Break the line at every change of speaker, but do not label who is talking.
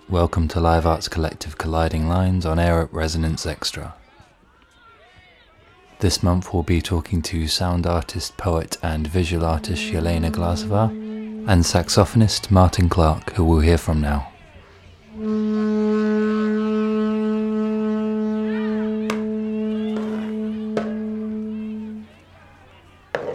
Welcome to Live Arts Collective Colliding Lines on air at Resonance Extra. This month we'll be talking to sound artist, poet and visual artist Yelena Glazova and saxophonist Martin Clark, who we'll hear from now.